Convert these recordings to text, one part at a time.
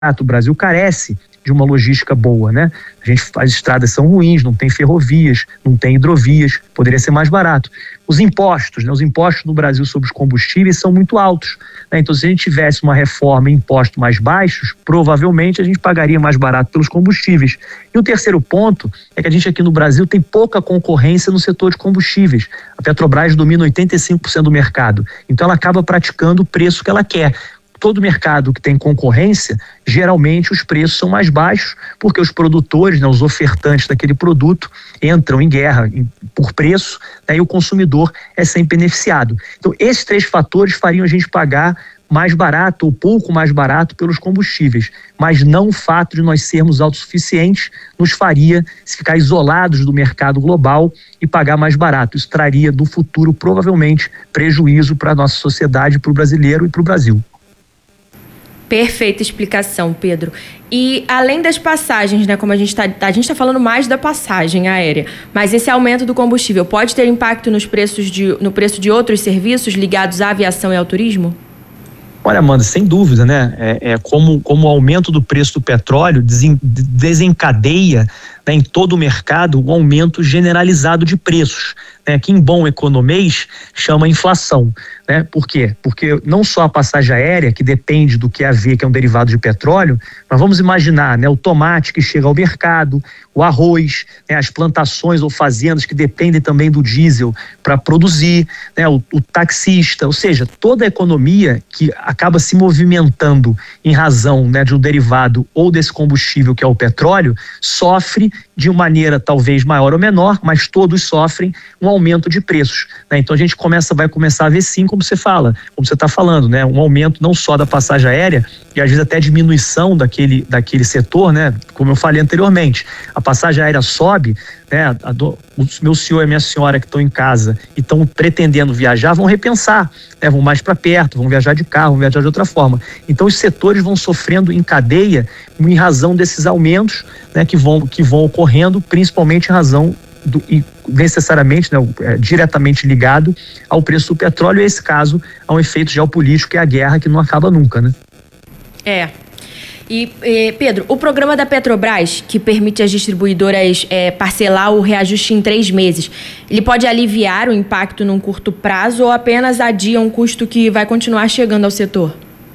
O Brasil carece de uma logística boa, né? As estradas são ruins, não tem ferrovias, não tem hidrovias, poderia ser mais barato. Os impostos, né? Os impostos no Brasil sobre os combustíveis são muito altos, né? Então, se a gente tivesse uma reforma em impostos mais baixos, provavelmente a gente pagaria mais barato pelos combustíveis. E o terceiro ponto é que a gente aqui no Brasil tem pouca concorrência no setor de combustíveis. A Petrobras domina 85% do mercado, então ela acaba praticando o preço que ela quer. Todo mercado que tem concorrência, geralmente os preços são mais baixos, porque os produtores, né, os ofertantes daquele produto, entram em guerra por preço, né, e o consumidor é sempre beneficiado. Então, esses três fatores fariam a gente pagar mais barato ou pouco mais barato pelos combustíveis, mas não o fato de nós sermos autossuficientes nos faria ficar isolados do mercado global e pagar mais barato. Isso traria no futuro, provavelmente, prejuízo para a nossa sociedade, para o brasileiro e para o Brasil. Perfeita explicação, Pedro. E além das passagens, né, como a gente tá falando mais da passagem aérea, mas esse aumento do combustível pode ter impacto no preço de outros serviços ligados à aviação e ao turismo? Olha, Amanda, sem dúvida, né? Como o aumento do preço do petróleo desencadeia, né, em todo o mercado um aumento generalizado de preços, né, que em bom economês chama inflação. Né? Por quê? Porque não só a passagem aérea, que depende do QAV, que é um derivado de petróleo, mas vamos imaginar, né, o tomate que chega ao mercado, o arroz, né, as plantações ou fazendas que dependem também do diesel para produzir, né, o taxista, ou seja, toda a economia que acaba se movimentando em razão, né, de um derivado ou desse combustível que é o petróleo, sofre de uma maneira talvez maior ou menor, mas todos sofrem um aumento de preços, né? Então a gente vai começar a ver, sim, como você está falando, né? Um aumento não só da passagem aérea e às vezes até diminuição daquele setor, né? Como eu falei anteriormente, a passagem aérea sobe, né? O meu senhor e a minha senhora que estão em casa e estão pretendendo viajar vão repensar, né? Vão mais para perto, vão viajar de carro, vão viajar de outra forma. Então os setores vão sofrendo em cadeia em razão desses aumentos, né? Que vão ocorrendo, principalmente em razão e necessariamente, né, diretamente ligado ao preço do petróleo, e esse caso a um efeito geopolítico, que é a guerra que não acaba nunca, né? E Pedro, o programa da Petrobras, que permite às distribuidoras parcelar o reajuste em 3 meses, ele pode aliviar o impacto num curto prazo ou apenas adia um custo que vai continuar chegando ao setor?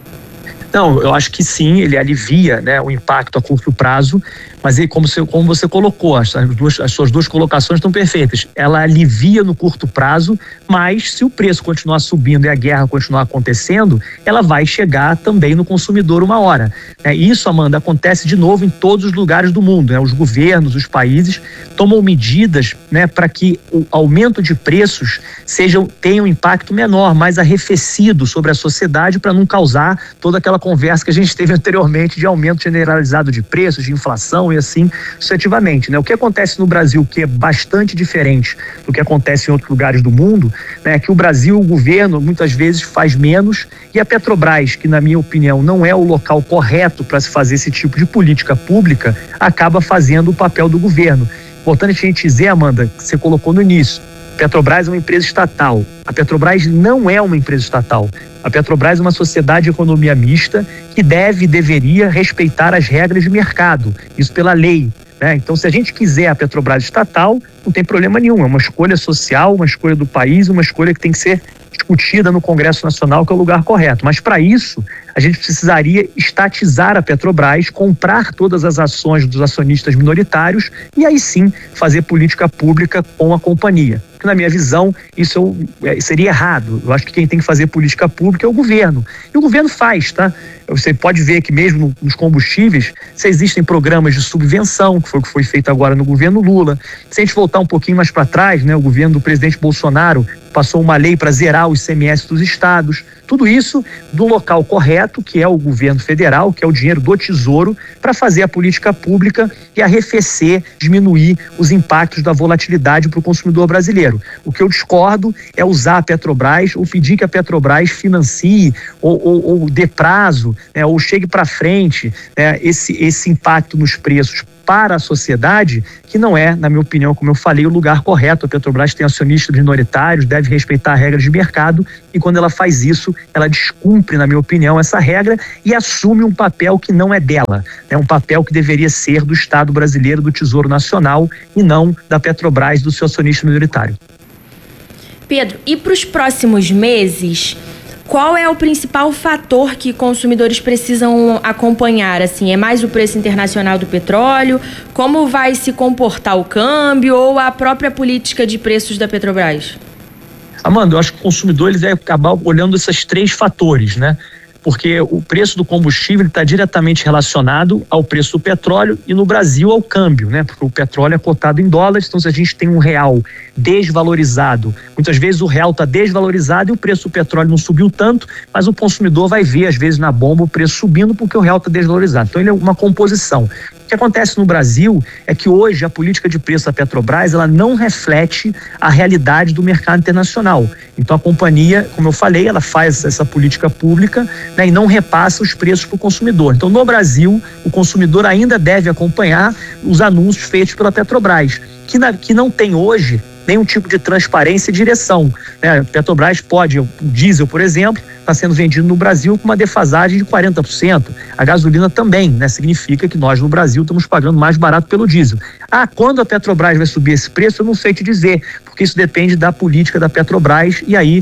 Não, eu acho que sim, ele alivia, né, o impacto a curto prazo, mas ele, como você colocou, as suas duas colocações estão perfeitas. Ela alivia no curto prazo, mas se o preço continuar subindo e a guerra continuar acontecendo, ela vai chegar também no consumidor uma hora. Isso, Amanda, acontece de novo em todos os lugares do mundo, né? Os governos, os países tomam medidas, né, para que o aumento de preços tenha um impacto menor, mais arrefecido sobre a sociedade, para não causar toda aquela conversa que a gente teve anteriormente de aumento generalizado de preços, de inflação e assim sucessivamente, né? O que acontece no Brasil, que é bastante diferente do que acontece em outros lugares do mundo, né, é que o Brasil, o governo, muitas vezes faz menos, e a Petrobras, que na minha opinião não é o local correto para se fazer esse tipo de política pública, acaba fazendo o papel do governo. Importante a gente dizer, Amanda, que você colocou no início, Petrobras é uma empresa estatal. A Petrobras não é uma empresa estatal. A Petrobras é uma sociedade de economia mista que deveria respeitar as regras de mercado, isso pela lei, né? Então, se a gente quiser a Petrobras estatal, não tem problema nenhum, é uma escolha social, uma escolha do país, uma escolha que tem que ser discutida no Congresso Nacional, que é o lugar correto. Mas para isso, a gente precisaria estatizar a Petrobras, comprar todas as ações dos acionistas minoritários e aí sim fazer política pública com a companhia. Porque, na minha visão, isso seria errado. Eu acho que quem tem que fazer política pública é o governo. E o governo faz, tá? Você pode ver que mesmo nos combustíveis, se existem programas de subvenção, que foi o que foi feito agora no governo Lula. Se a gente voltar um pouquinho mais para trás, né, o governo do presidente Bolsonaro passou uma lei para zerar o ICMS dos estados. Tudo isso do local correto, que é o governo federal, que é o dinheiro do Tesouro, para fazer a política pública e arrefecer, diminuir os impactos da volatilidade para o consumidor brasileiro. O que eu discordo é usar a Petrobras ou pedir que a Petrobras financie ou dê prazo, né, ou chegue para frente, né, esse impacto nos preços para a sociedade, que não é, na minha opinião, como eu falei, o lugar correto. A Petrobras tem acionistas minoritários, deve respeitar regras de mercado, e quando ela faz isso, ela descumpre, na minha opinião, essa regra e assume um papel que não é dela, um papel que deveria ser do Estado brasileiro, do Tesouro Nacional, e não da Petrobras, do seu acionista minoritário. Pedro, e para os próximos meses, qual é o principal fator que consumidores precisam acompanhar? Assim, é mais o preço internacional do petróleo? Como vai se comportar o câmbio ou a própria política de preços da Petrobras? Amanda, eu acho que o consumidor ele vai acabar olhando esses 3 fatores, né? Porque o preço do combustível está diretamente relacionado ao preço do petróleo e no Brasil ao câmbio, né? Porque o petróleo é cotado em dólares, então se a gente tem um real desvalorizado, muitas vezes o real está desvalorizado e o preço do petróleo não subiu tanto, mas o consumidor vai ver às vezes na bomba o preço subindo porque o real está desvalorizado. Então ele é uma composição. O que acontece no Brasil é que hoje a política de preço da Petrobras ela não reflete a realidade do mercado internacional. Então a companhia, como eu falei, ela faz essa política pública, né, e não repassa os preços para o consumidor. Então no Brasil o consumidor ainda deve acompanhar os anúncios feitos pela Petrobras, que não tem hoje nenhum tipo de transparência e direção, né? A Petrobras pode, o diesel, por exemplo, está sendo vendido no Brasil com uma defasagem de 40%. A gasolina também, né? Significa que nós no Brasil estamos pagando mais barato pelo diesel. Quando a Petrobras vai subir esse preço, eu não sei te dizer, porque isso depende da política da Petrobras e aí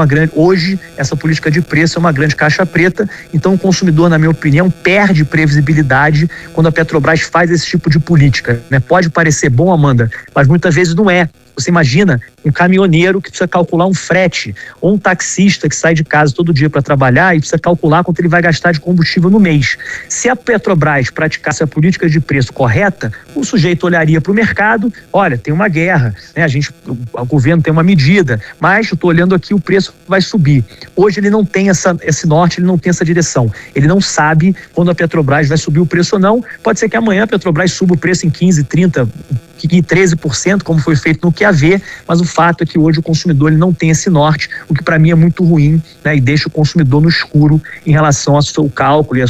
hoje essa política de preço é uma grande caixa preta, então o consumidor, na minha opinião, perde previsibilidade quando a Petrobras faz esse tipo de política, né? Pode parecer bom, Amanda, mas muitas vezes não é. Você imagina um caminhoneiro que precisa calcular um frete, ou um taxista que sai de casa todo dia para trabalhar e precisa calcular quanto ele vai gastar de combustível no mês. Se a Petrobras praticasse a política de preço correta, o sujeito olharia para o mercado, olha, tem uma guerra, né? O governo tem uma medida, mas eu estou olhando aqui, o preço vai subir. Hoje ele não tem esse norte, ele não tem essa direção. Ele não sabe quando a Petrobras vai subir o preço ou não. Pode ser que amanhã a Petrobras suba o preço em 15%, 30%, em 13%, como foi feito no QAV, mas o fato é que hoje o consumidor ele não tem esse norte, o que para mim é muito ruim, né, e deixa o consumidor no escuro em relação ao seu cálculo e a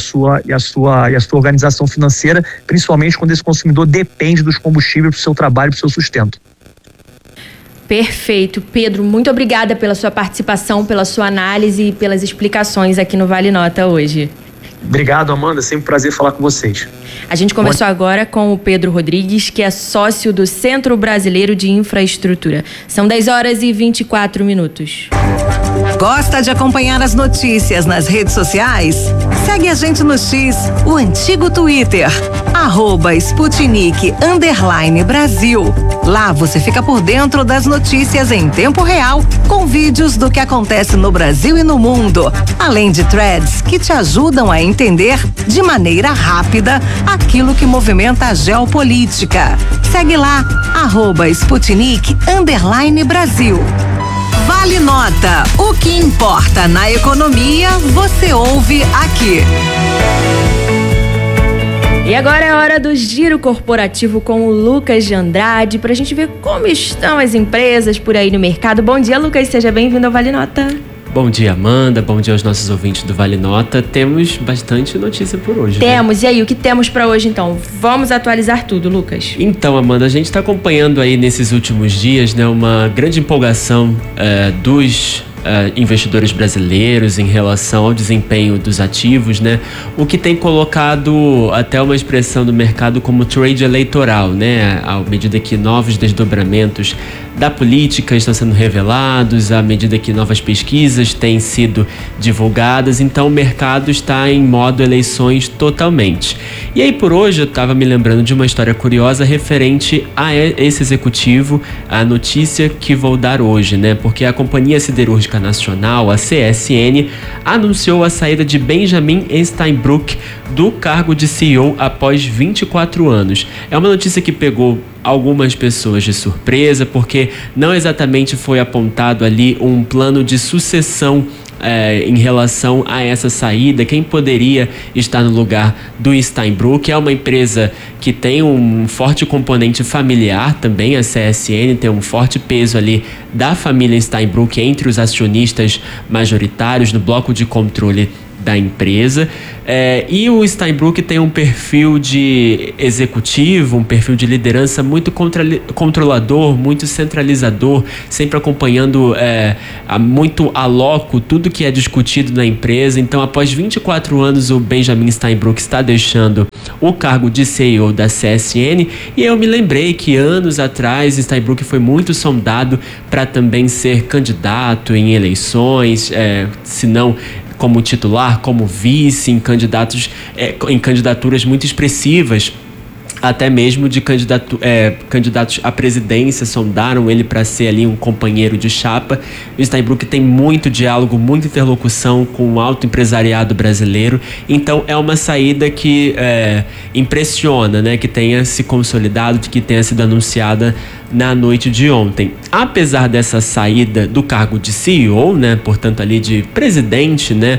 sua organização financeira, principalmente quando esse consumidor depende dos combustíveis para o seu trabalho, para o seu sustento. Perfeito. Pedro, muito obrigada pela sua participação, pela sua análise e pelas explicações aqui no Vale Nota hoje. Obrigado, Amanda. Sempre um prazer falar com vocês. A gente conversou agora com o Pedro Rodrigues, que é sócio do Centro Brasileiro de Infraestrutura. São 10h24. Gosta de acompanhar as notícias nas redes sociais? Segue a gente no X, o antigo Twitter, @Sputnik_Brasil. Lá você fica por dentro das notícias em tempo real, com vídeos do que acontece no Brasil e no mundo, além de threads que te ajudam a entender de maneira rápida aquilo que movimenta a geopolítica. Segue lá, @Sputnik_Brasil. Vale Nota. O que importa na economia, você ouve aqui. E agora é a hora do Giro Corporativo com o Lucas de Andrade, pra gente ver como estão as empresas por aí no mercado. Bom dia, Lucas, seja bem-vindo ao Vale Nota. Bom dia, Amanda. Bom dia aos nossos ouvintes do Vale Nota. Temos bastante notícia por hoje. Temos. Né? E aí, o que temos para hoje, então? Vamos atualizar tudo, Lucas. Então, Amanda, a gente está acompanhando aí nesses últimos dias, né, uma grande empolgação dos investidores brasileiros em relação ao desempenho dos ativos, né? O que tem colocado até uma expressão do mercado como trade eleitoral, né? À medida que novos desdobramentos da política estão sendo revelados, à medida que novas pesquisas têm sido divulgadas, então o mercado está em modo eleições totalmente. E aí por hoje eu estava me lembrando de uma história curiosa referente a esse executivo, a notícia que vou dar hoje, né? Porque a Companhia Siderúrgica Nacional, a CSN, anunciou a saída de Benjamin Steinbrück do cargo de CEO após 24 anos. É uma notícia que pegou algumas pessoas de surpresa, porque não exatamente foi apontado ali um plano de sucessão em relação a essa saída, quem poderia estar no lugar do Steinbrück. É uma empresa que tem um forte componente familiar também, a CSN tem um forte peso ali da família Steinbrück entre os acionistas majoritários no bloco de controle da empresa. E o Steinbrück tem um perfil de executivo, um perfil de liderança muito controlador, muito centralizador, sempre acompanhando muito a loco tudo que é discutido na empresa. Então, após 24 anos, o Benjamin Steinbrück está deixando o cargo de CEO da CSN, e eu me lembrei que anos atrás Steinbrück foi muito sondado para também ser candidato em eleições, se não como titular, como vice, em candidaturas muito expressivas, até mesmo de candidatos à presidência, sondaram ele para ser ali um companheiro de chapa. O Steinbrück tem muito diálogo, muita interlocução com o alto empresariado brasileiro, então é uma saída que impressiona, né, que tenha se consolidado, que tenha sido anunciada na noite de ontem. Apesar dessa saída do cargo de CEO, né, portanto ali de presidente, né,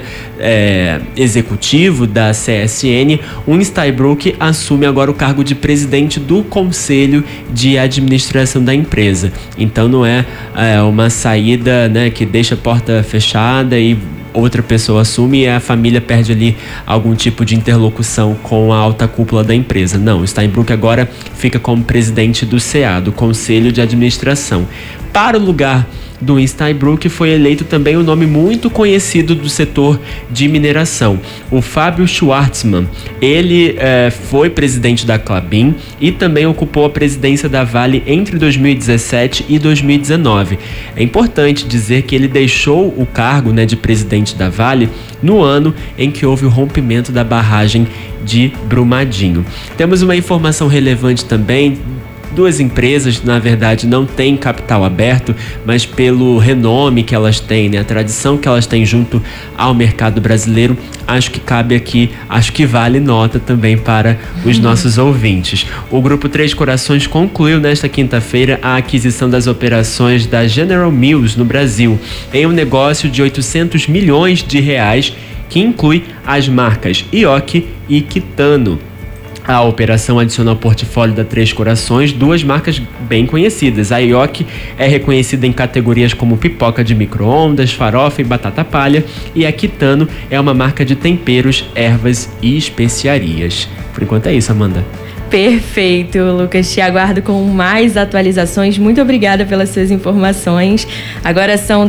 executivo da CSN, o Steinbrück assume agora o cargo de presidente do Conselho de Administração da empresa. Então não é uma saída, né, que deixa a porta fechada e outra pessoa assume e a família perde ali algum tipo de interlocução com a alta cúpula da empresa. Não, o Steinbrück agora fica como presidente do CA, do Conselho de Administração. Para o lugar do Steinbrück foi eleito também um nome muito conhecido do setor de mineração, o Fábio Schwartzman. Ele foi presidente da Klabin e também ocupou a presidência da Vale entre 2017 e 2019. É importante dizer que ele deixou o cargo, né, de presidente da Vale no ano em que houve o rompimento da barragem de Brumadinho. Temos uma informação relevante também. Duas empresas, na verdade, não têm capital aberto, mas pelo renome que elas têm, né, a tradição que elas têm junto ao mercado brasileiro, acho que cabe aqui, acho que vale nota também para os nossos ouvintes. O Grupo Três Corações concluiu nesta quinta-feira a aquisição das operações da General Mills no Brasil, em um negócio de R$800 milhões, que inclui as marcas Ioki e Kitano. A operação adiciona ao portfólio da Três Corações duas marcas bem conhecidas. A Ioki é reconhecida em categorias como pipoca de micro-ondas, farofa e batata palha, e a Kitano é uma marca de temperos, ervas e especiarias. Por enquanto é isso, Amanda. Perfeito, Lucas. Te aguardo com mais atualizações. Muito obrigada pelas suas informações. Agora são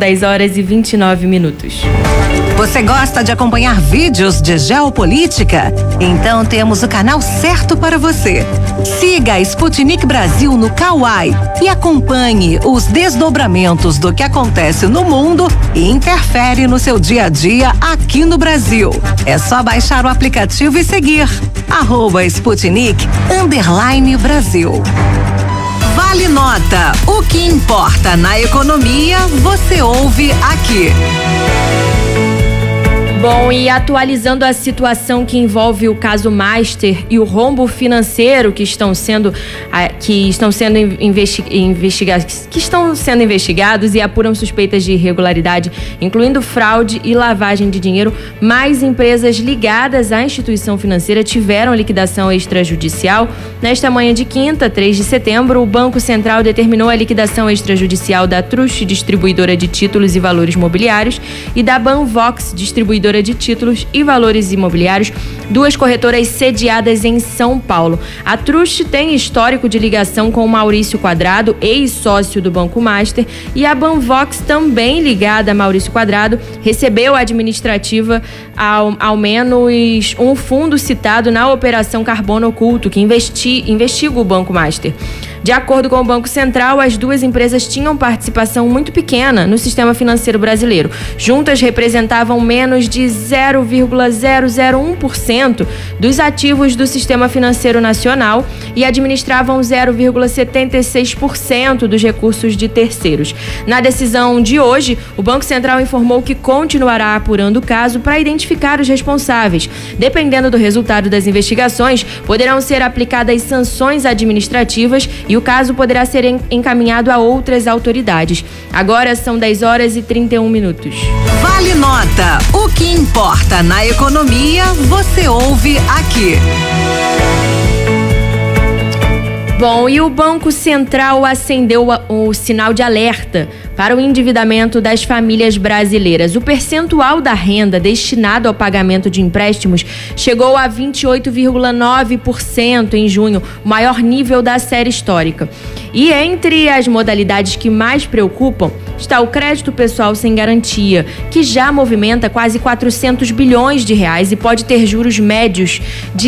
10h29. Você gosta de acompanhar vídeos de geopolítica? Então temos o canal certo para você. Siga a Sputnik Brasil no Kawai e acompanhe os desdobramentos do que acontece no mundo e interfere no seu dia a dia aqui no Brasil. É só baixar o aplicativo e seguir @Sputnik_Brasil. Vale Nota. O que importa na economia, você ouve aqui. Bom, e atualizando a situação que envolve o caso Master e o rombo financeiro que estão sendo investigados e apuram suspeitas de irregularidade, incluindo fraude e lavagem de dinheiro, mais empresas ligadas à instituição financeira tiveram liquidação extrajudicial. Nesta manhã de quinta, 3 de setembro, o Banco Central determinou a liquidação extrajudicial da Trust, distribuidora de títulos e valores mobiliários, e da Banvox, distribuidora de títulos e valores imobiliários, duas corretoras sediadas em São Paulo. A Trust tem histórico de ligação com o Maurício Quadrado, ex-sócio do Banco Master, e a Banvox, também ligada a Maurício Quadrado, recebeu a administrativa ao menos um fundo citado na Operação Carbono Oculto, que investiga o Banco Master. De acordo com o Banco Central, as duas empresas tinham participação muito pequena no sistema financeiro brasileiro. Juntas representavam menos de 0,001% dos ativos do sistema financeiro nacional e administravam 0,76% dos recursos de terceiros. Na decisão de hoje, o Banco Central informou que continuará apurando o caso para identificar os responsáveis. Dependendo do resultado das investigações, poderão ser aplicadas sanções administrativas e o caso poderá ser encaminhado a outras autoridades. Agora são 10h31. Vale Nota. O que importa na economia, você ouve aqui. Bom, e o Banco Central acendeu o sinal de alerta para o endividamento das famílias brasileiras. O percentual da renda destinado ao pagamento de empréstimos chegou a 28,9% em junho, o maior nível da série histórica. E entre as modalidades que mais preocupam está o crédito pessoal sem garantia, que já movimenta quase 400 bilhões de reais e pode ter juros médios de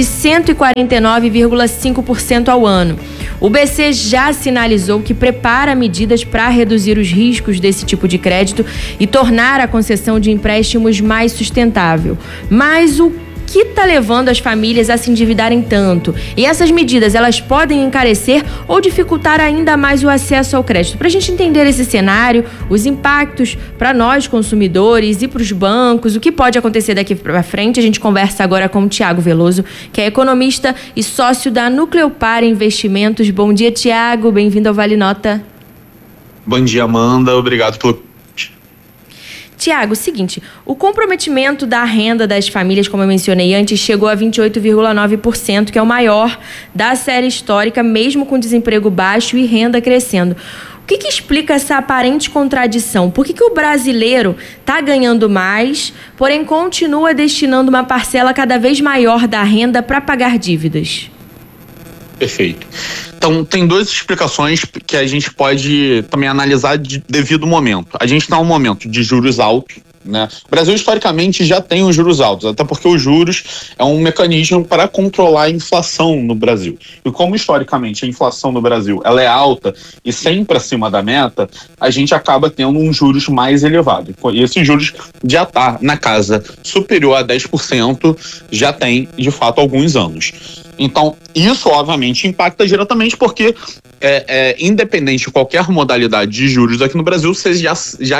149,5% ao ano. O BC já sinalizou que prepara medidas para reduzir os riscos desse tipo de crédito e tornar a concessão de empréstimos mais sustentável. Mas o que está levando as famílias a se endividarem tanto? E essas medidas, elas podem encarecer ou dificultar ainda mais o acesso ao crédito? Para a gente entender esse cenário, os impactos para nós consumidores e para os bancos, o que pode acontecer daqui para frente, a gente conversa agora com o Tiago Veloso, que é economista e sócio da Nucleopar Investimentos. Bom dia, Tiago, bem-vindo ao Vale Nota. Bom dia, Amanda, obrigado pelo... Tiago, seguinte, o comprometimento da renda das famílias, como eu mencionei antes, chegou a 28,9%, que é o maior da série histórica, mesmo com desemprego baixo e renda crescendo. O que explica essa aparente contradição? Por que o brasileiro está ganhando mais, porém continua destinando uma parcela cada vez maior da renda para pagar dívidas? Perfeito. Então, tem duas explicações que a gente pode também analisar devido ao momento. A gente está num momento de juros altos, né? O Brasil, historicamente, já tem os juros altos, até porque os juros é um mecanismo para controlar a inflação no Brasil. E como, historicamente, a inflação no Brasil ela é alta e sempre acima da meta, a gente acaba tendo um juros mais elevado. E esses juros já está na casa superior a 10%, já tem, de fato, alguns anos. Então, isso obviamente impacta diretamente porque, independente de qualquer modalidade de juros aqui no Brasil, você já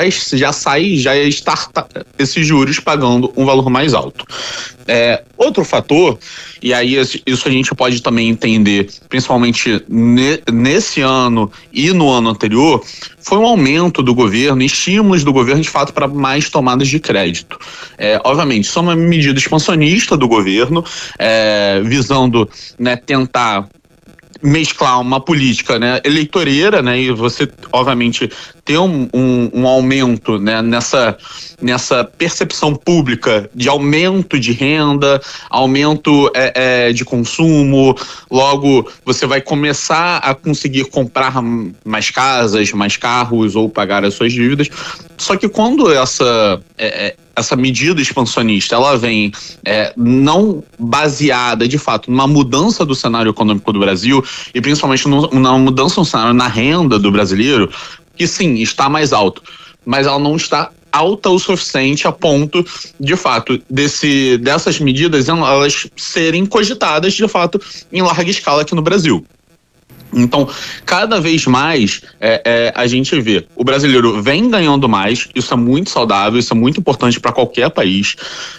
está esses juros pagando um valor mais alto. Outro fator, e aí isso a gente pode também entender, principalmente nesse ano e no ano anterior, foi um aumento do governo, estímulos do governo de fato para mais tomadas de crédito. Obviamente, isso é uma medida expansionista do governo, visando, né, tentar mesclar uma política, né, eleitoreira, né, e você, obviamente, ter um aumento, né, nessa percepção pública de aumento de renda, aumento de consumo, logo você vai começar a conseguir comprar mais casas, mais carros ou pagar as suas dívidas. Só que quando essa medida expansionista ela vem não baseada de fato numa mudança do cenário econômico do Brasil e principalmente numa mudança no cenário na renda do brasileiro, que sim, está mais alto, mas ela não está alta o suficiente a ponto, de fato, dessas medidas elas serem cogitadas, de fato, em larga escala aqui no Brasil. Então, cada vez mais a gente vê o brasileiro vem ganhando mais, isso é muito saudável, isso é muito importante para qualquer país,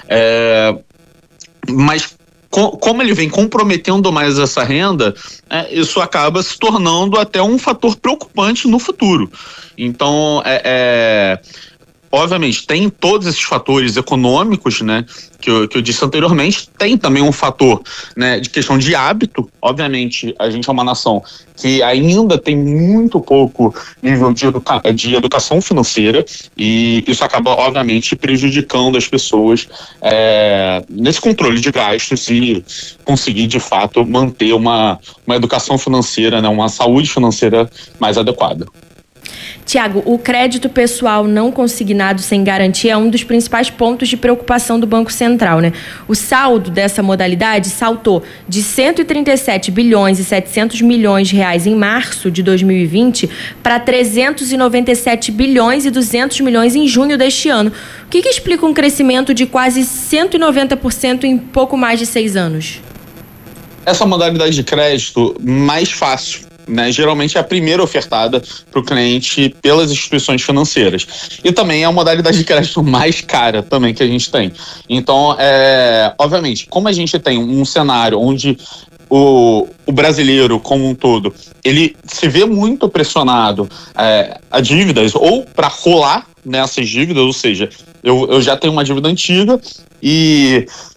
mas como ele vem comprometendo mais essa renda, isso acaba se tornando até um fator preocupante no futuro. Então, obviamente, tem todos esses fatores econômicos, né, que eu disse anteriormente, tem também um fator, né, de questão de hábito. Obviamente, a gente é uma nação que ainda tem muito pouco nível de educação financeira e isso acaba, obviamente, prejudicando as pessoas nesse controle de gastos e conseguir, de fato, manter uma educação financeira, né, uma saúde financeira mais adequada. Tiago, o crédito pessoal não consignado sem garantia é um dos principais pontos de preocupação do Banco Central, né? O saldo dessa modalidade saltou de 137 bilhões e 700 milhões de reais em março de 2020 para 397 bilhões e 200 milhões em junho deste ano. O que explica um crescimento de quase 190% em pouco mais de 6 anos? Essa modalidade de crédito mais fácil, né, geralmente é a primeira ofertada para o cliente pelas instituições financeiras. E também é a modalidade de crédito mais cara também que a gente tem. Então, obviamente, como a gente tem um cenário onde o brasileiro como um todo, ele se vê muito pressionado a dívidas ou para rolar nessas dívidas, ou seja, eu já tenho uma dívida antiga e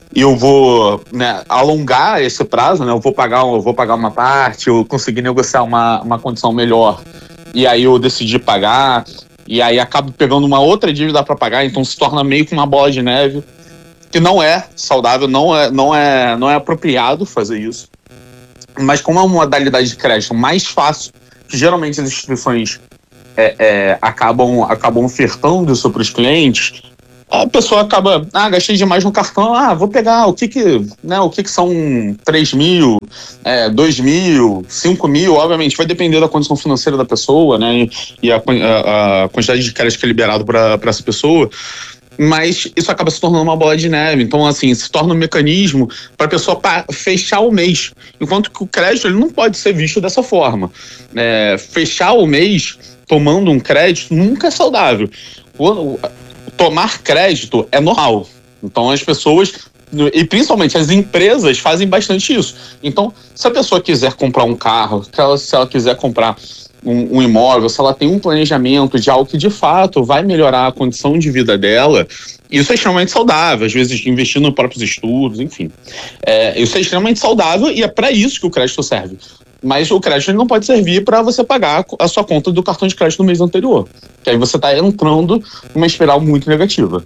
eu vou, né, alongar esse prazo, né, eu vou pagar uma parte, eu consegui negociar uma condição melhor, e aí eu decidi pagar, e aí acabo pegando uma outra dívida para pagar, então se torna meio que uma bola de neve, que não é saudável, não é apropriado fazer isso. Mas como é uma modalidade de crédito mais fácil, que geralmente as instituições acabam ofertando isso para os clientes, a pessoa acaba, gastei demais no cartão, vou pegar, o que são 3 mil, 2 mil, 5 mil, obviamente vai depender da condição financeira da pessoa, né, e a quantidade de crédito que é liberado para essa pessoa, mas isso acaba se tornando uma bola de neve, então assim, se torna um mecanismo para a pessoa fechar o mês, enquanto que o crédito ele não pode ser visto dessa forma. Fechar o mês tomando um crédito nunca é saudável. Tomar crédito é normal. Então as pessoas, e principalmente as empresas, fazem bastante isso. Então, se a pessoa quiser comprar um carro, se ela quiser comprar um imóvel, se ela tem um planejamento de algo que de fato vai melhorar a condição de vida dela, isso é extremamente saudável, às vezes investir nos próprios estudos, enfim. Isso é extremamente saudável e é para isso que o crédito serve. Mas o crédito não pode servir para você pagar a sua conta do cartão de crédito no mês anterior. Que aí você está entrando numa espiral muito negativa.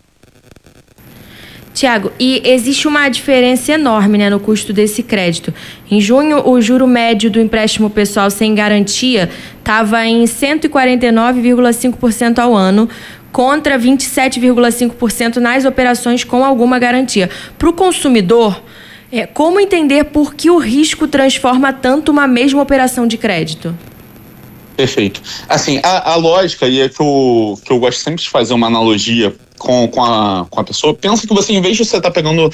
Tiago, e existe uma diferença enorme, né, no custo desse crédito. Em junho, o juro médio do empréstimo pessoal sem garantia estava em 149,5% ao ano, contra 27,5% nas operações com alguma garantia. Para o consumidor, como entender por que o risco transforma tanto uma mesma operação de crédito? Perfeito. Assim, a lógica, e é que eu gosto sempre de fazer uma analogia com a pessoa, pensa que você, em vez de você estar pegando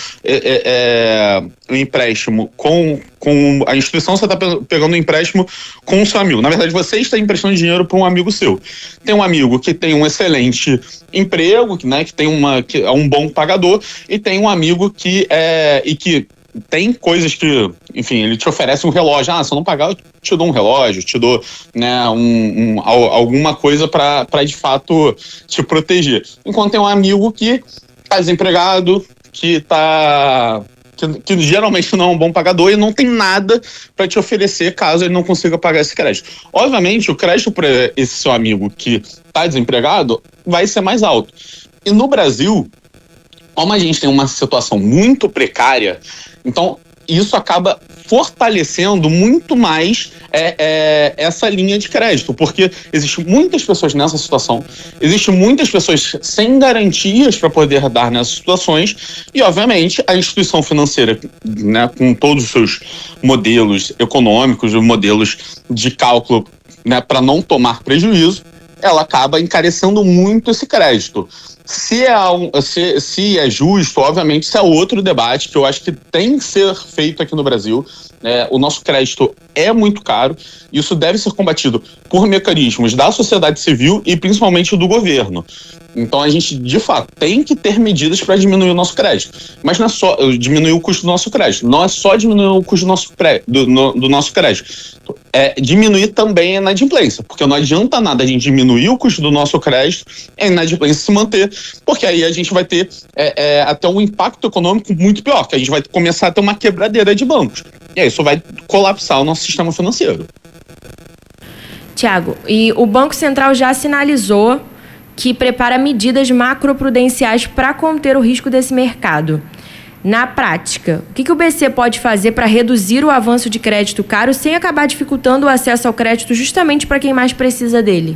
um empréstimo com a instituição, você está pegando um empréstimo com o seu amigo. Na verdade, você está emprestando dinheiro para um amigo seu. Tem um amigo que tem um excelente emprego, né, que é um bom pagador, e tem um amigo que tem coisas que, enfim, ele te oferece um relógio. Se eu não pagar, eu te dou um relógio, te dou, né, alguma coisa para de fato te proteger. Enquanto tem um amigo que está desempregado, que geralmente não é um bom pagador e não tem nada para te oferecer caso ele não consiga pagar esse crédito. Obviamente, o crédito para esse seu amigo que está desempregado vai ser mais alto. E no Brasil, como a gente tem uma situação muito precária, então isso acaba fortalecendo muito mais essa linha de crédito, porque existem muitas pessoas nessa situação, existem muitas pessoas sem garantias para poder dar nessas situações, e obviamente a instituição financeira, né, com todos os seus modelos econômicos, modelos de cálculo, né, para não tomar prejuízo, ela acaba encarecendo muito esse crédito. Se é justo, obviamente, isso é outro debate que eu acho que tem que ser feito aqui no Brasil. O nosso crédito é muito caro, isso deve ser combatido por mecanismos da sociedade civil e principalmente do governo. Então a gente, de fato, tem que ter medidas para diminuir o nosso crédito. Mas não é só diminuir o custo do nosso crédito, não é só diminuir o custo do nosso crédito. É diminuir também a inadimplência, porque não adianta nada a gente diminuir o custo do nosso crédito e a inadimplência se manter, porque aí a gente vai ter até um impacto econômico muito pior, que a gente vai começar a ter uma quebradeira de bancos. E aí isso vai colapsar o nosso sistema financeiro. Tiago, e o Banco Central já sinalizou que prepara medidas macroprudenciais para conter o risco desse mercado. Na prática, o que o BC pode fazer para reduzir o avanço de crédito caro sem acabar dificultando o acesso ao crédito justamente para quem mais precisa dele?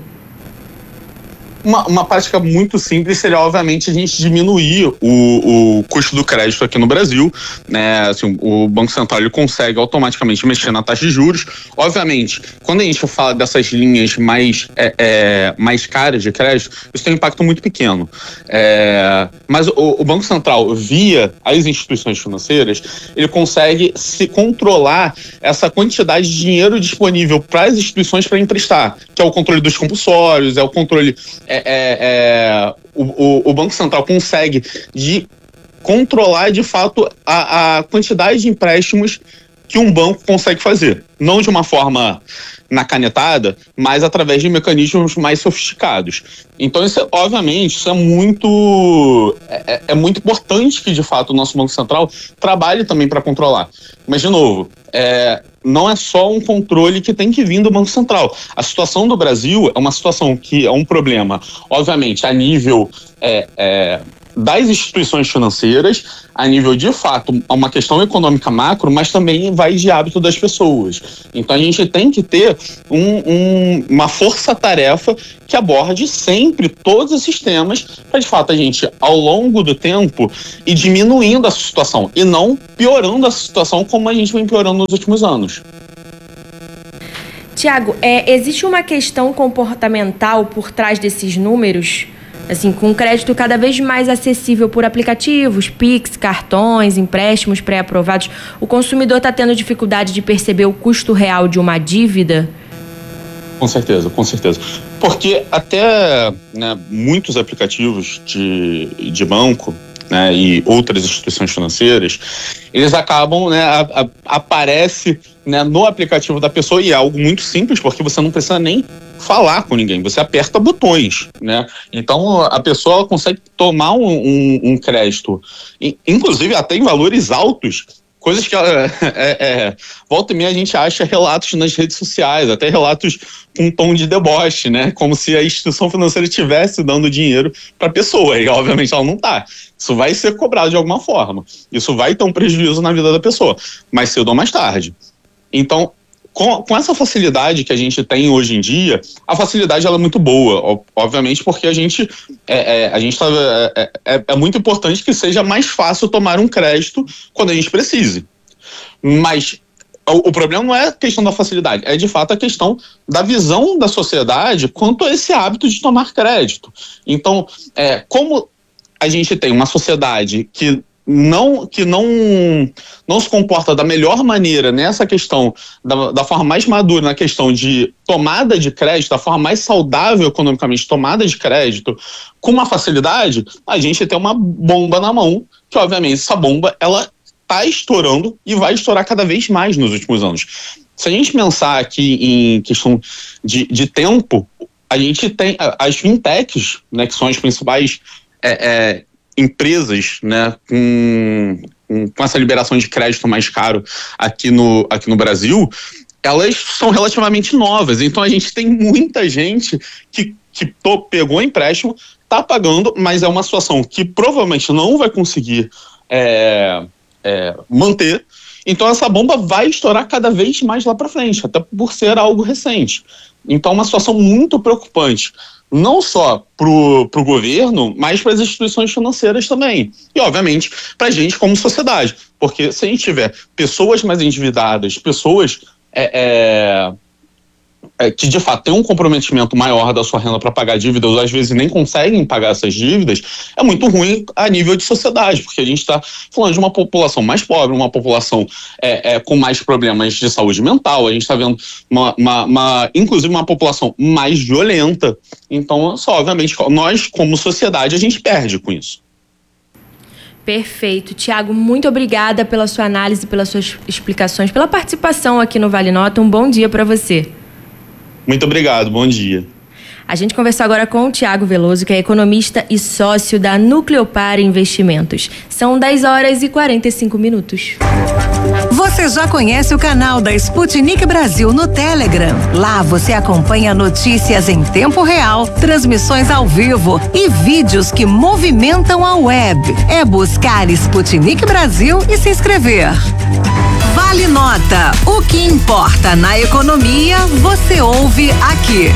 Uma prática muito simples seria, obviamente, a gente diminuir o custo do crédito aqui no Brasil, né? Assim, o Banco Central ele consegue automaticamente mexer na taxa de juros. Obviamente, quando a gente fala dessas linhas mais caras de crédito, isso tem um impacto muito pequeno. Mas o Banco Central, via as instituições financeiras, ele consegue se controlar essa quantidade de dinheiro disponível para as instituições para emprestar, que é o controle dos compulsórios, é o controle... O Banco Central consegue controlar de fato a quantidade de empréstimos que um banco consegue fazer. Não de uma forma na canetada, mas através de mecanismos mais sofisticados. Então, obviamente, isso é muito importante que, de fato, o nosso Banco Central trabalhe também para controlar. Mas, de novo, não é só um controle que tem que vir do Banco Central. A situação do Brasil é uma situação que é um problema, obviamente, a nível das instituições financeiras, a nível, de fato, uma questão econômica macro, mas também vai de hábito das pessoas. Então, a gente tem que ter uma força-tarefa que aborde sempre todos esses temas para, de fato, a gente, ao longo do tempo, ir diminuindo essa situação e não piorando essa situação como a gente vem piorando nos últimos anos. Tiago, existe uma questão comportamental por trás desses números? Assim, com crédito cada vez mais acessível por aplicativos, Pix, cartões, empréstimos pré-aprovados, o consumidor está tendo dificuldade de perceber o custo real de uma dívida? Com certeza, com certeza. Porque até, né, muitos aplicativos de banco, né, e outras instituições financeiras, eles acabam, né, aparece, né, no aplicativo da pessoa, e é algo muito simples, porque você não precisa nem falar com ninguém, você aperta botões, né? Então a pessoa consegue tomar um crédito, inclusive até em valores altos, coisas que volta e meia a gente acha relatos nas redes sociais, até relatos com um tom de deboche, né? Como se a instituição financeira estivesse dando dinheiro para a pessoa, e obviamente ela não está. Isso vai ser cobrado de alguma forma. Isso vai ter um prejuízo na vida da pessoa, mais cedo ou mais tarde. Então, com essa facilidade que a gente tem hoje em dia, a facilidade ela é muito boa, obviamente, porque a gente é muito importante que seja mais fácil tomar um crédito quando a gente precise. Mas o problema não é a questão da facilidade, é de fato a questão da visão da sociedade quanto a esse hábito de tomar crédito. Então, como a gente tem uma sociedade que não se comporta da melhor maneira nessa questão, da forma mais madura na questão de tomada de crédito, da forma mais saudável economicamente tomada de crédito, com uma facilidade, a gente tem uma bomba na mão, que obviamente essa bomba, ela está estourando e vai estourar cada vez mais nos últimos anos. Se a gente pensar aqui em questão de tempo, a gente tem as fintechs, né, que são as principais empresas, né, com essa liberação de crédito mais caro aqui no Brasil, elas são relativamente novas. Então a gente tem muita gente que pegou empréstimo, está pagando, mas é uma situação que provavelmente não vai conseguir manter. Então essa bomba vai estourar cada vez mais lá para frente, até por ser algo recente. Então é uma situação muito preocupante, não só para o governo, mas para as instituições financeiras também. E, obviamente, para a gente como sociedade. Porque se a gente tiver pessoas mais endividadas, pessoas que, de fato, têm um comprometimento maior da sua renda para pagar dívidas, ou às vezes nem conseguem pagar essas dívidas, é muito ruim a nível de sociedade, porque a gente está falando de uma população mais pobre, uma população com mais problemas de saúde mental, a gente está vendo inclusive uma população mais violenta. Então, obviamente, nós, como sociedade, a gente perde com isso. Perfeito. Tiago, muito obrigada pela sua análise, pelas suas explicações, pela participação aqui no Vale Nota. Um bom dia para você. Muito obrigado, bom dia. A gente conversou agora com o Tiago Veloso, que é economista e sócio da Nucleopar Investimentos. São 10h45. Você já conhece o canal da Sputnik Brasil no Telegram? Lá você acompanha notícias em tempo real, transmissões ao vivo e vídeos que movimentam a web. É buscar Sputnik Brasil e se inscrever. Vale Nota. O que importa na economia, você ouve aqui.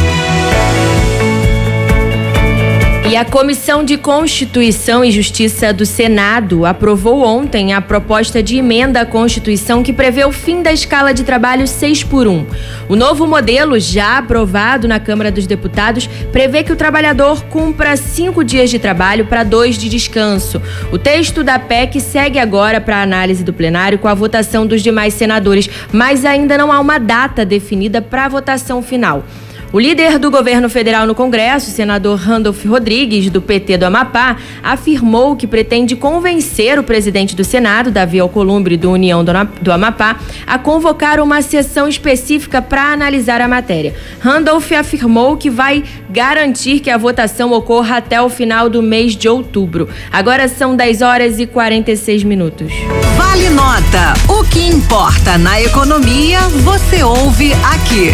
E a Comissão de Constituição e Justiça do Senado aprovou ontem a proposta de emenda à Constituição que prevê o fim da escala de trabalho 6x1. O novo modelo, já aprovado na Câmara dos Deputados, prevê que o trabalhador cumpra 5 dias de trabalho para 2 de descanso. O texto da PEC segue agora para a análise do plenário com a votação dos demais senadores, mas ainda não há uma data definida para a votação final. O líder do governo federal no Congresso, senador Randolph Rodrigues, do PT do Amapá, afirmou que pretende convencer o presidente do Senado, Davi Alcolumbre, do União do Amapá, a convocar uma sessão específica para analisar a matéria. Randolph afirmou que vai garantir que a votação ocorra até o final do mês de outubro. Agora são 10h46. Vale Nota. O que importa na economia, você ouve aqui.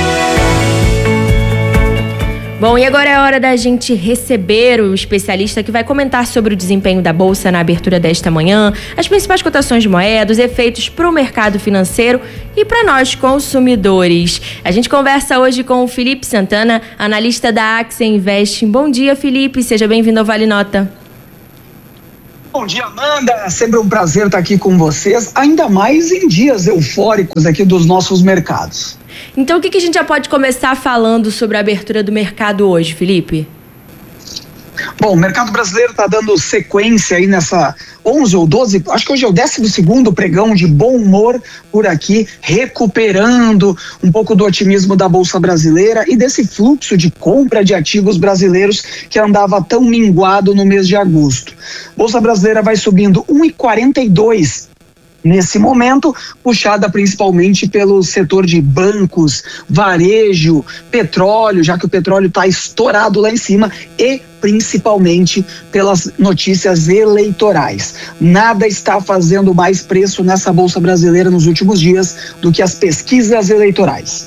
Bom, e agora é hora da gente receber o especialista que vai comentar sobre o desempenho da Bolsa na abertura desta manhã, as principais cotações de moeda, os efeitos para o mercado financeiro e para nós, consumidores. A gente conversa hoje com o Felipe Santana, analista da Axia Invest. Bom dia, Felipe. Seja bem-vindo ao Vale Nota. Bom dia, Amanda. Sempre um prazer estar aqui com vocês, ainda mais em dias eufóricos aqui dos nossos mercados. Então, o que a gente já pode começar falando sobre a abertura do mercado hoje, Felipe? Bom, o mercado brasileiro está dando sequência aí nessa 11 ou 12, acho que hoje é o 12º pregão de bom humor por aqui, recuperando um pouco do otimismo da Bolsa Brasileira e desse fluxo de compra de ativos brasileiros que andava tão minguado no mês de agosto. Bolsa Brasileira vai subindo 1,42 nesse momento, puxada principalmente pelo setor de bancos, varejo, petróleo, já que o petróleo está estourado lá em cima, e principalmente pelas notícias eleitorais. Nada está fazendo mais preço nessa Bolsa Brasileira nos últimos dias do que as pesquisas eleitorais.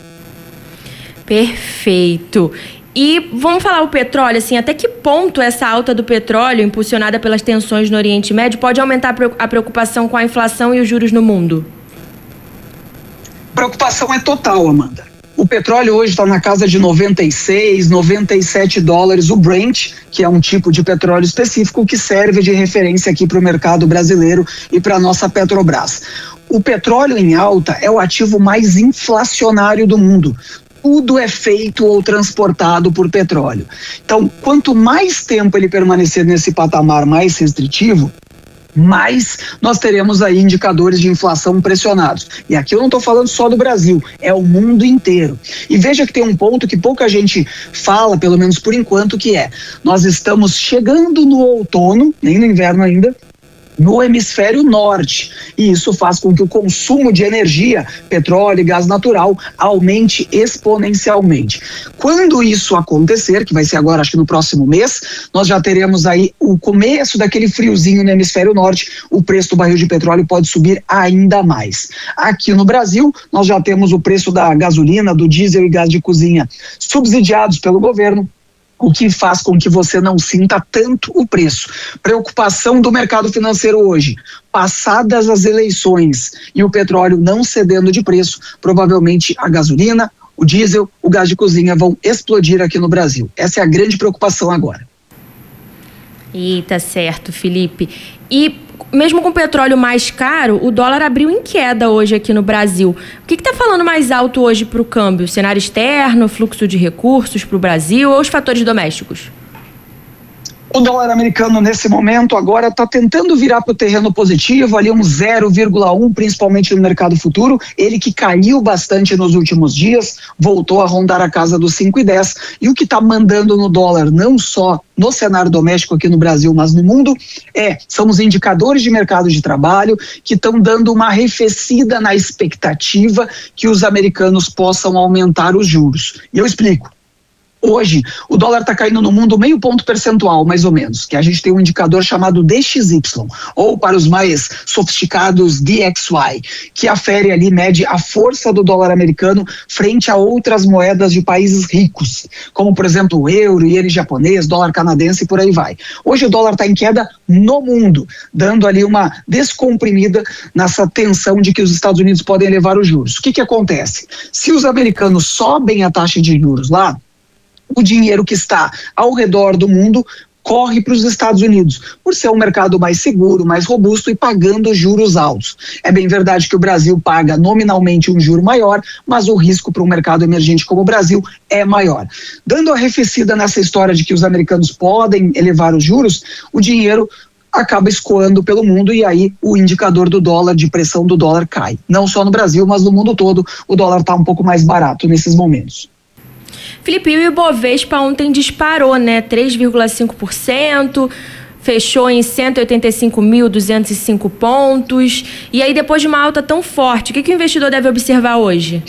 Perfeito. E vamos falar o petróleo, assim, até que ponto essa alta do petróleo, impulsionada pelas tensões no Oriente Médio, pode aumentar a preocupação com a inflação e os juros no mundo? Preocupação é total, Amanda. O petróleo hoje está na casa de 96, 97 dólares o Brent, que é um tipo de petróleo específico que serve de referência aqui para o mercado brasileiro e para a nossa Petrobras. O petróleo em alta é o ativo mais inflacionário do mundo. Tudo é feito ou transportado por petróleo. Então, quanto mais tempo ele permanecer nesse patamar mais restritivo, mais nós teremos aí indicadores de inflação pressionados. E aqui eu não estou falando só do Brasil, é o mundo inteiro. E veja que tem um ponto que pouca gente fala, pelo menos por enquanto, que é: nós estamos chegando no outono, nem no inverno ainda, no hemisfério norte, e isso faz com que o consumo de energia, petróleo e gás natural, aumente exponencialmente. Quando isso acontecer, que vai ser agora, acho que no próximo mês, nós já teremos aí o começo daquele friozinho no hemisfério norte, o preço do barril de petróleo pode subir ainda mais. Aqui no Brasil, nós já temos o preço da gasolina, do diesel e gás de cozinha subsidiados pelo governo, o que faz com que você não sinta tanto o preço. Preocupação do mercado financeiro hoje: passadas as eleições e o petróleo não cedendo de preço, provavelmente a gasolina, o diesel, o gás de cozinha vão explodir aqui no Brasil. Essa é a grande preocupação agora. Eita, certo, Felipe. E mesmo com o petróleo mais caro, o dólar abriu em queda hoje aqui no Brasil. O que está falando mais alto hoje para o câmbio? Cenário externo, fluxo de recursos para o Brasil ou os fatores domésticos? O dólar americano nesse momento agora está tentando virar para o terreno positivo, ali um 0,1, principalmente no mercado futuro. Ele que caiu bastante nos últimos dias, voltou a rondar a casa dos 5,10. E o que está mandando no dólar, não só no cenário doméstico aqui no Brasil, mas no mundo, são os indicadores de mercado de trabalho que estão dando uma arrefecida na expectativa que os americanos possam aumentar os juros. E eu explico. Hoje, o dólar está caindo no mundo meio ponto percentual, mais ou menos, que a gente tem um indicador chamado DXY, ou para os mais sofisticados, DXY, que afere ali, mede a força do dólar americano frente a outras moedas de países ricos, como, por exemplo, o euro, iene japonês, dólar canadense e por aí vai. Hoje o dólar está em queda no mundo, dando ali uma descomprimida nessa tensão de que os Estados Unidos podem elevar os juros. O que acontece? Se os americanos sobem a taxa de juros lá, o dinheiro que está ao redor do mundo corre para os Estados Unidos, por ser um mercado mais seguro, mais robusto e pagando juros altos. É bem verdade que o Brasil paga nominalmente um juro maior, mas o risco para um mercado emergente como o Brasil é maior. Dando arrefecida nessa história de que os americanos podem elevar os juros, o dinheiro acaba escoando pelo mundo e aí o indicador do dólar, de pressão do dólar, cai. Não só no Brasil, mas no mundo todo, o dólar está um pouco mais barato nesses momentos. Felipe, o Ibovespa ontem disparou, né? 3,5%. Fechou em 185.205 pontos. E aí, depois de uma alta tão forte, o que o investidor deve observar hoje?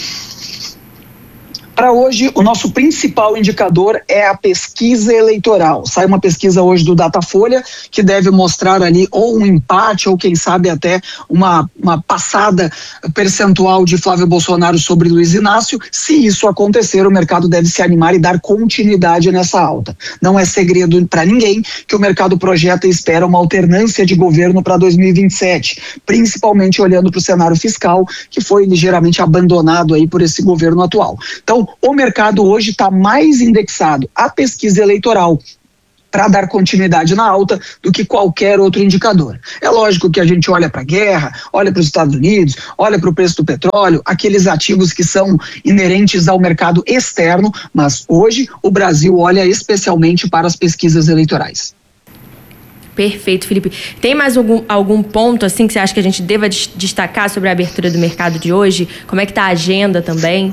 Para hoje, o nosso principal indicador é a pesquisa eleitoral. Sai uma pesquisa hoje do Datafolha que deve mostrar ali ou um empate ou quem sabe até uma passada percentual de Flávio Bolsonaro sobre Luiz Inácio. Se isso acontecer, o mercado deve se animar e dar continuidade nessa alta. Não é segredo para ninguém que o mercado projeta e espera uma alternância de governo para 2027, principalmente olhando para o cenário fiscal, que foi ligeiramente abandonado aí por esse governo atual. Então, o mercado hoje está mais indexado à pesquisa eleitoral para dar continuidade na alta do que qualquer outro indicador. É lógico que a gente olha para a guerra, olha para os Estados Unidos, olha para o preço do petróleo, aqueles ativos que são inerentes ao mercado externo, mas hoje o Brasil olha especialmente para as pesquisas eleitorais. Perfeito, Felipe. Tem mais algum ponto assim que você acha que a gente deva destacar sobre a abertura do mercado de hoje? Como é que está a agenda também?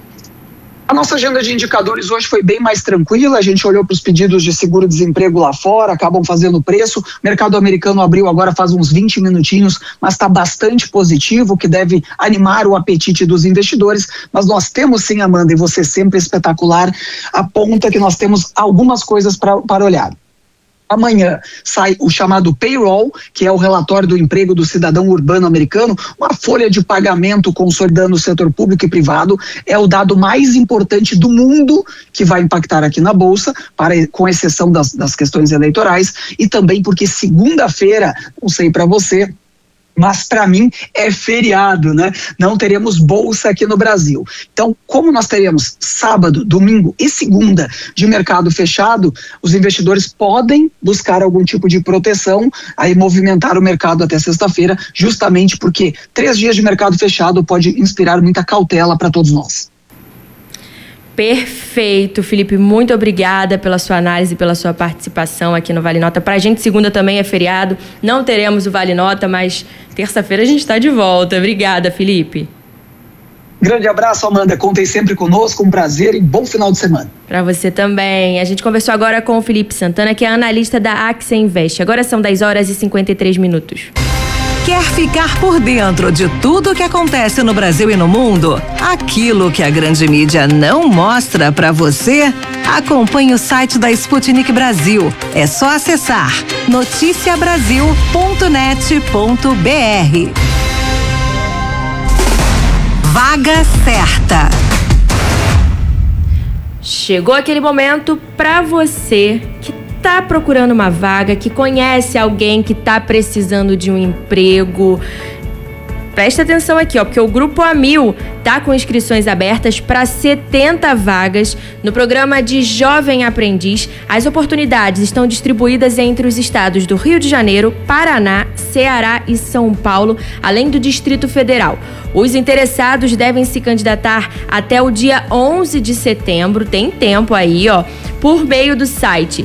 A nossa agenda de indicadores hoje foi bem mais tranquila, a gente olhou para os pedidos de seguro-desemprego lá fora, acabam fazendo preço, o mercado americano abriu agora faz uns 20 minutinhos, mas está bastante positivo, que deve animar o apetite dos investidores, mas nós temos sim, Amanda, e você sempre espetacular, aponta que nós temos algumas coisas para olhar. Amanhã sai o chamado payroll, que é o relatório do emprego do cidadão urbano americano, uma folha de pagamento consolidando o setor público e privado, é o dado mais importante do mundo que vai impactar aqui na Bolsa, com exceção das questões eleitorais, e também porque segunda-feira, não sei para você, mas para mim é feriado, né? Não teremos bolsa aqui no Brasil. Então, como nós teremos sábado, domingo e segunda de mercado fechado, os investidores podem buscar algum tipo de proteção, aí movimentar o mercado até sexta-feira, justamente porque 3 dias de mercado fechado pode inspirar muita cautela para todos nós. Perfeito, Felipe, muito obrigada pela sua análise, pela sua participação aqui no Vale Nota. Pra gente, segunda também é feriado, não teremos o Vale Nota, mas terça-feira a gente está de volta. Obrigada, Felipe. Grande abraço, Amanda, contem sempre conosco, um prazer e bom final de semana. Para você também. A gente conversou agora com o Felipe Santana, que é analista da Axia Invest. Agora são 10h53. Quer ficar por dentro de tudo o que acontece no Brasil e no mundo? Aquilo que a grande mídia não mostra para você? Acompanhe o site da Sputnik Brasil. É só acessar noticiabrasil.net.br. Vaga certa. Chegou aquele momento para você que tá procurando uma vaga, que conhece alguém que tá precisando de um emprego. Presta atenção aqui, porque o Grupo A1000 tá com inscrições abertas para 70 vagas no programa de Jovem Aprendiz. As oportunidades estão distribuídas entre os estados do Rio de Janeiro, Paraná, Ceará e São Paulo, além do Distrito Federal. Os interessados devem se candidatar até o dia 11 de setembro, tem tempo aí, por meio do site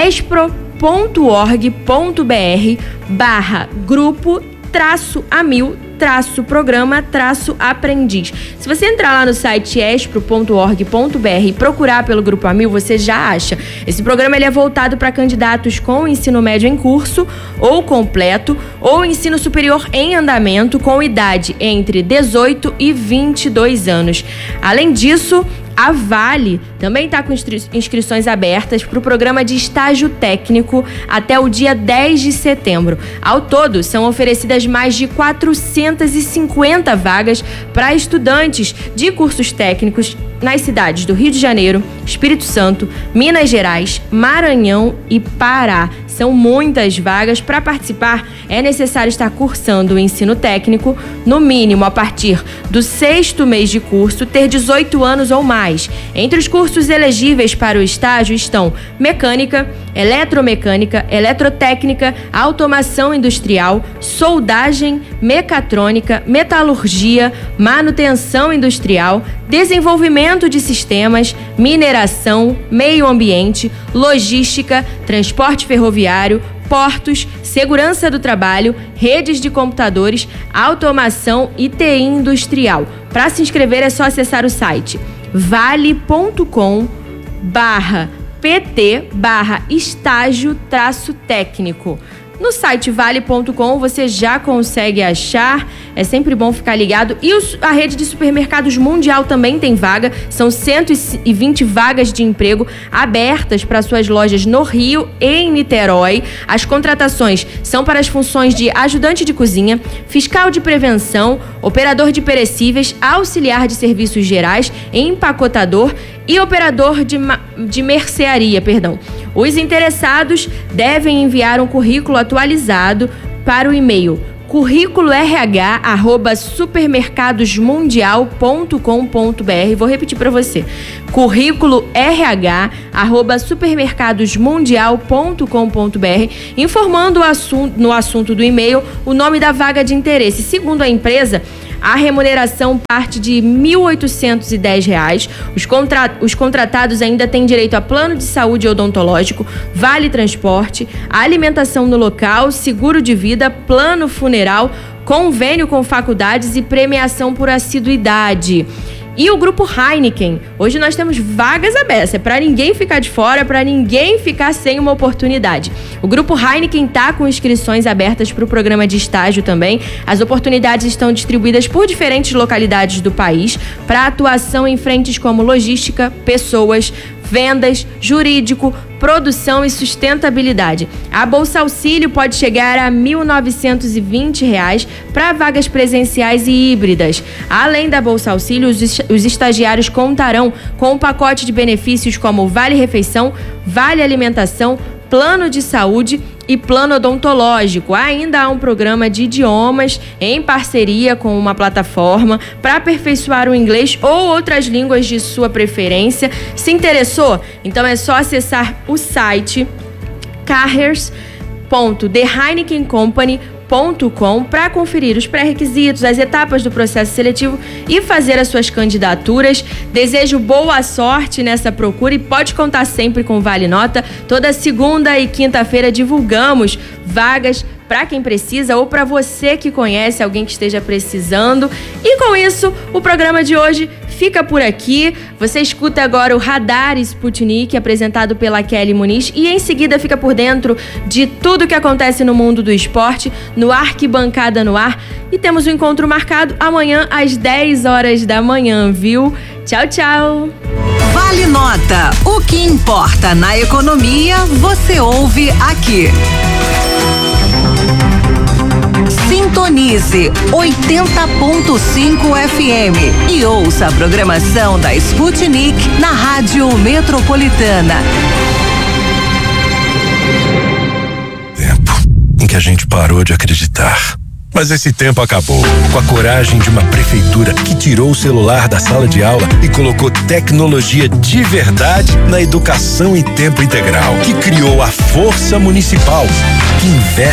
espro.org.br/grupo-A1000-programa-aprendiz. Se você entrar lá no site espro.org.br e procurar pelo Grupo A1000, você já acha. Esse programa ele é voltado para candidatos com ensino médio em curso ou completo ou ensino superior em andamento com idade entre 18 e 22 anos. Além disso, a Vale também está com inscrições abertas para o programa de estágio técnico até o dia 10 de setembro. Ao todo, são oferecidas mais de 450 vagas para estudantes de cursos técnicos nas cidades do Rio de Janeiro, Espírito Santo, Minas Gerais, Maranhão e Pará. São muitas vagas. Para participar, é necessário estar cursando o ensino técnico, no mínimo a partir do 6º mês de curso, ter 18 anos ou mais. Entre os cursos elegíveis para o estágio estão mecânica, eletromecânica, eletrotécnica, automação industrial, soldagem, mecatrônica, metalurgia, manutenção industrial, desenvolvimento de sistemas, mineração, meio ambiente, logística, transporte ferroviário, portos, segurança do trabalho, redes de computadores, automação e TI industrial. Para se inscrever é só acessar o site vale.com/pt/estágio-técnico. No site vale.com você já consegue achar, é sempre bom ficar ligado. E a rede de supermercados mundial também tem vaga, são 120 vagas de emprego abertas para suas lojas no Rio e em Niterói. As contratações são para as funções de ajudante de cozinha, fiscal de prevenção, operador de perecíveis, auxiliar de serviços gerais, empacotador e operador de mercearia, Os interessados devem enviar um currículo atualizado para o e-mail currículo@supermercadosmundial.com.br. Vou repetir para você. Currículo RH@supermercadosmundial.com.br, informando no assunto do e-mail o nome da vaga de interesse. Segundo a empresa, a remuneração parte de R$ 1.810. Os contratados ainda têm direito a plano de saúde odontológico, vale transporte, alimentação no local, seguro de vida, plano funeral, convênio com faculdades e premiação por assiduidade. E o Grupo Heineken, hoje nós temos vagas abertas, é para ninguém ficar de fora, para ninguém ficar sem uma oportunidade. O Grupo Heineken está com inscrições abertas para o programa de estágio também. As oportunidades estão distribuídas por diferentes localidades do país para atuação em frentes como logística, pessoas, vendas, jurídico, produção e sustentabilidade. A Bolsa Auxílio pode chegar a R$ 1.920 para vagas presenciais e híbridas. Além da Bolsa Auxílio, os estagiários contarão com um pacote de benefícios como Vale Refeição, Vale Alimentação, Plano de Saúde e Plano Odontológico. Ainda há um programa de idiomas em parceria com uma plataforma para aperfeiçoar o inglês ou outras línguas de sua preferência. Se interessou? Então é só acessar o site carriers.theheinekencompany.com para conferir os pré-requisitos, as etapas do processo seletivo e fazer as suas candidaturas. Desejo boa sorte nessa procura e pode contar sempre com o Vale Nota. Toda segunda e quinta-feira divulgamos vagas para quem precisa ou para você que conhece alguém que esteja precisando. E com isso, o programa de hoje fica por aqui. Você escuta agora o Radar Sputnik, apresentado pela Kelly Muniz, e em seguida fica por dentro de tudo que acontece no mundo do esporte, no Arquibancada no Ar. E temos um encontro marcado amanhã às 10 horas da manhã, viu? Tchau, tchau! Vale Nota. O que importa na economia, você ouve aqui. Sintonize 80.5 FM e ouça a programação da Sputnik na Rádio Metropolitana. Tempo em que a gente parou de acreditar. Mas esse tempo acabou, com a coragem de uma prefeitura que tirou o celular da sala de aula e colocou tecnologia de verdade na educação em tempo integral, que criou a Força Municipal, que investe